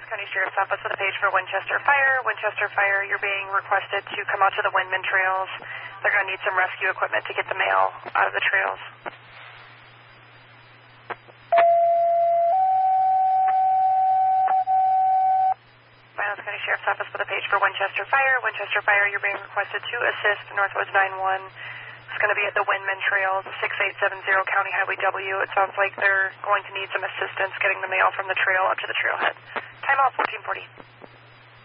County Sheriff's Office with a page for Winchester Fire. Winchester Fire, you're being requested to come out to the Windman Trails. They're going to need some rescue equipment to get the mail out of the trails. Miles County Sheriff's Office with a page for Winchester Fire. Winchester Fire, you're being requested to assist Northwoods 91. It's going to be at the Windman Trails, 6870 County Highway W. It sounds like they're going to need some assistance getting the mail from the trail up to the trailhead. Time out, 1440.